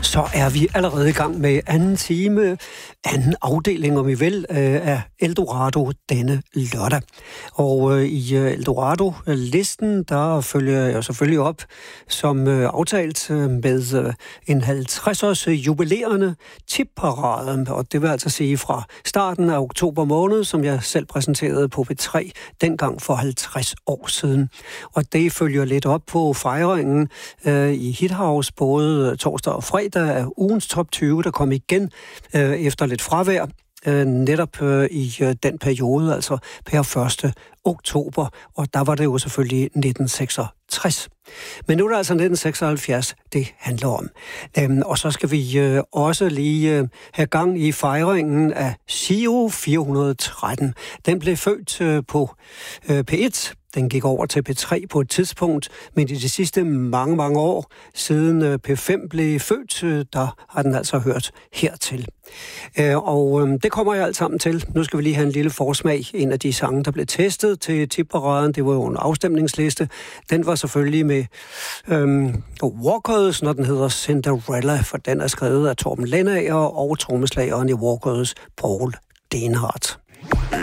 Så er vi allerede i gang med anden time, anden afdeling, om I vil, af Eldorado denne lørdag. Og i Eldorado-listen, der følger jeg selvfølgelig op som aftalt med en 50-års jubilerende tipparade. Og det vil altså sige fra starten af oktober måned, som jeg selv præsenterede på P3 dengang for 50 år siden. Og det følger lidt op på fejringen i Hithouse både torsdag og fredag af ugens top 20, der kom igen efter lidt fravær. Netop i den periode, altså per 1. oktober, og der var det jo selvfølgelig 1966. Men nu er det altså 1976, det handler om. Og så skal vi også lige have gang i fejringen af Giro 413. Den blev født på P1. Den gik over til P3 på et tidspunkt, men i de sidste mange år, siden P5 blev født, der har den altså hørt hertil. Og det kommer jeg alt sammen til. Nu skal vi lige have en lille forsmag. En af de sange, der blev testet til tipparaden, det var jo en afstemningsliste. Den var selvfølgelig med Walkers, når den hedder Cinderella, for den er skrevet af Torben Lennager og trommeslageren i Walkers, Paul Denhardt.